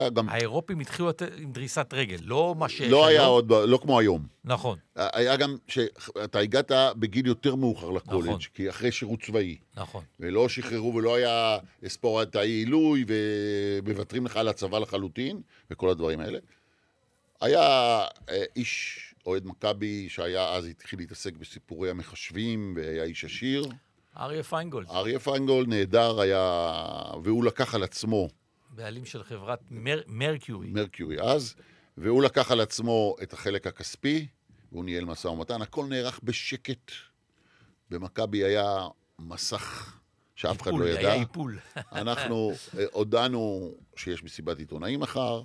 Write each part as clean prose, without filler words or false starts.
גם... האירופים התחילו עם דריסת רגל, לא מה ש... לא היה עוד, לא כמו היום. נכון. היה גם שאתה הגעת בגיל יותר מאוחר לקולג', נכון. כי אחרי שירות צבאי. נכון. ולא שחררו ולא היה ספורטאי עילוי, ומוותרים לך על הצבא לחלוטין, וכל הדברים האלה. היה איש אוהד מכבי, שהיה אז התחיל להתעסק בסיפורי המחשבים, והיה איש עשיר. אריה פיינגולד. אריה פיינגולד נהדר היה, והוא לקח על עצמו. בעלים של חברת מרקיורי. מרקיורי אז, והוא לקח על עצמו את החלק הכספי, והוא ניהל משא ומתן. הכל נערך בשקט. במכבי היה מסך שאף אחד לא ידע. היה איפול. אנחנו הודענו שיש מסיבת עיתונאים מחר,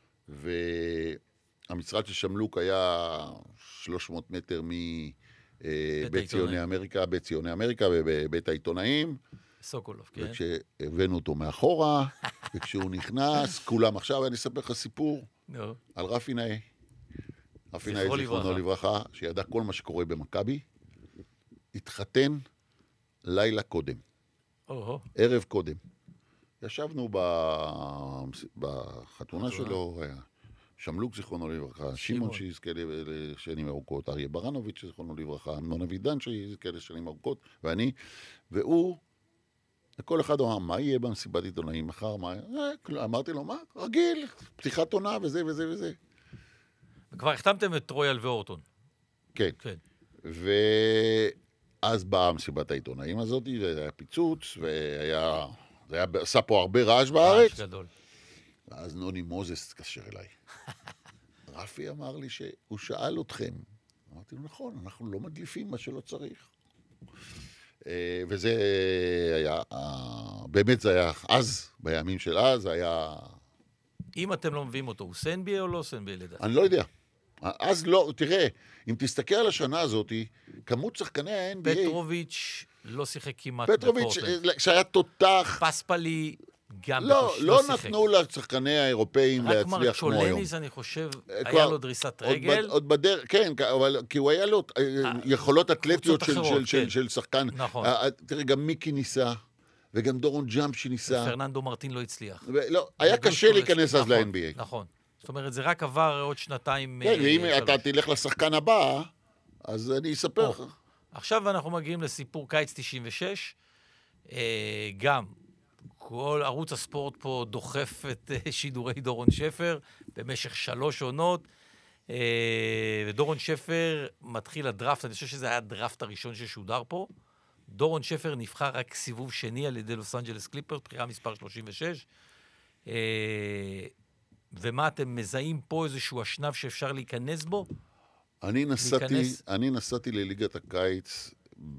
והמשרד של שמלוק היה 300 מטר מבית ציוני אמריקה, בבית העיתונאים. סוקולוב, כן. וכשהבאנו אותו מאחורה, וכשהוא נכנס, כולם עכשיו, אני אספר לך סיפור על רפי נאה. רפי נאה, זיכרונו לברכה, שידע כל מה שקורה במכבי, התחתן לילה קודם. ערב קודם. ישבנו בחתונה שלו, שמלוק זיכרונו לברכה, שמעון שיזכה לשנים ארוכות, אריה ברנוביץ' זיכרונו לברכה, אמנון אבידן שיזכה לשנים ארוכות, ואני, והוא, כל אחד אמר, מה יהיה במסיבת עיתונאים מחר? אמרתי לו, מה? רגיל, פתיחת עונה וזה וזה וזה. וכבר החתמתם את רויאל ואורטון. כן. ואז באה מסיבת העיתונאים הזאת, זה היה פיצוץ, זה עשה פה הרבה רעש בארץ. רעש גדול. ואז נוני מוזס התקשר אליי. רפי אמר לי שהוא שאל אתכם. אמרתי לו, נכון, אנחנו לא מדליפים מה שלא צריך. וזה היה, באמת זה היה, אז, בימים של אז, היה... אם אתם לא מביאים אותו, הוא סנבי או לא סנבי לדעת? אני לא יודע. אז לא, תראה, אם תסתכל על השנה הזאת, כמות שחקני ה-NBA... פטרוביץ' לא שיחק כמעט בפורטלנד. פטרוביץ' שהיה תותח... פספלי גם לא נתנו לשחקני האירופאים להצליח כמו היום. רק מרק צ'ולניס, אני חושב, היה לו דריסת רגל. עוד בדרך, כן, כי הוא היה לו יכולות אתלטיות של שחקן. נכון. תראה, גם מיקי ניסה, וגם דורון ג'אמפשי ניסה. פרננדו מרטין לא הצליח. היה קשה להיכנס אז ל-NBA. נכון. זאת אומרת, זה רק עבר עוד שנתיים... כן, ואם אתה תלך לשחקן הבא, אז אני אספר לך. עכשיו אנחנו מגיעים לסיפור קיץ 96. גם כל ערוץ הספורט פה דוחף את שידורי דורון שפר במשך 3 עונות. ודורון שפר מתחיל הדרפט, אני חושב שזה היה הדרפט הראשון ששודר פה. דורון שפר נבחר רק סיבוב שני על ידי לוס אנג'לס קליפרס, בחירה מספר 36. ומה, אתם מזהים פה איזשהו אשנב שאפשר להיכנס בו? אני נסעתי לליגת הקיץ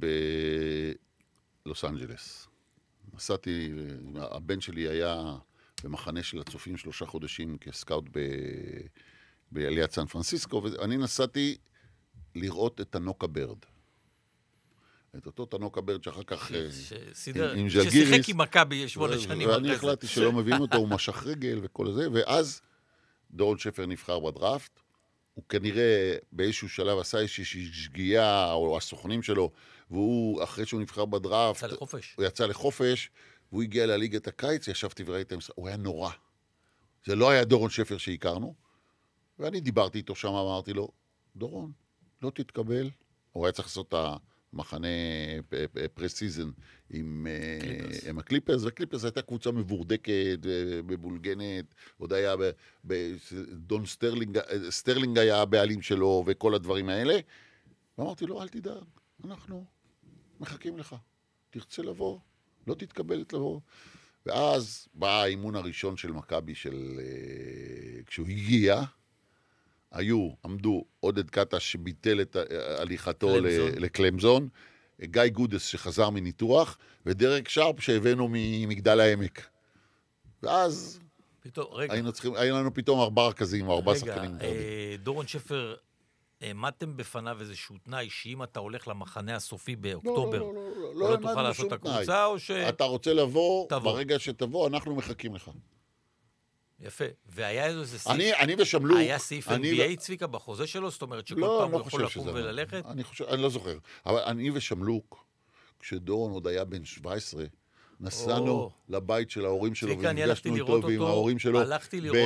בלוס אנג'לס. נסעתי, הבן שלי היה במחנה של הצופים 3 חודשים כסקאוט בעליית סן פרנסיסקו, ואני נסעתי לראות את תנוקה ברד. את אותו תנוקה ברד שאחר כך עם ז'לגיריס. ששיחק עם מכבי 8 שנים. ואני החלטתי שלא מביאים אותו, הוא משך רגל וכל זה, ואז דורון שפר נבחר בדראפט, הוא כנראה באיזשהו שלב עשה איזושהי שגיאה, או הסוכנים שלו, והוא, אחרי שהוא נבחר בדראפט, הוא יצא לחופש, והוא הגיע לליגת הקיץ, ישבתי וראיתי, הוא היה נורא. זה לא היה דורון שפר שהכרנו, ואני דיברתי איתו שם, אמרתי לו, דורון, לא תתקבל. הוא היה צריך לעשות את המחנה פרסיזן עם הקליפרס, והקליפרס הייתה קבוצה מבורדקת, מבולגנת, עוד היה דון סטרלינג היה הבעלים שלו, וכל הדברים האלה. ואמרתי לו, אל תדאג, אנחנו מחכים לך. תרצה לבוא, לא תתקבלת לבוא. ואז בא האימון הראשון של מכבי, כשהוא הגיע, עמדו עודד קטש שביטל את הליכתו לקלמזון, גיא גודס שחזר מניתוח, ודרק שרפ שהבאנו ממגדל העמק. ואז היה לנו פתאום 4 רכזים או 4 שחקנים. דורון שפר, העמדתם בפניו איזשהו תנאי, שאם אתה הולך למחנה הסופי באוקטובר, לא תוכל לעשות את הקבוצה, או ש... אתה רוצה לבוא, ברגע שתבוא, אנחנו מחכים לך. יפה. והיה איזה סעיף... אני ושמלוק... היה סעיף NBA צביקה בחוזה שלו? זאת אומרת שכל פעם הוא יכול לקום וללכת? אני לא זוכר. אבל אני ושמלוק, כשדורון עוד היה בן 17, נסענו לבית של ההורים שלו, צביקה, אני הלכתי לראות אותו,